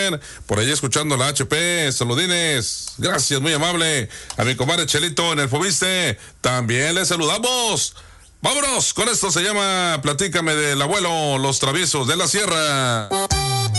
Javier, por ahí escuchando la HP, saludines, gracias, muy amable. A mi comadre Chelito en el Fobiste, también le saludamos. Vámonos, con esto se llama Platícame del abuelo, los traviesos de la sierra.